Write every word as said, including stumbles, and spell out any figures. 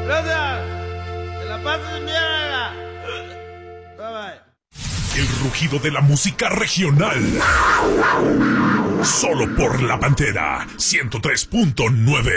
Gracias. Que la pases bien. Bye bye. El rugido de la música regional. Solo por La Pantera ciento tres punto nueve.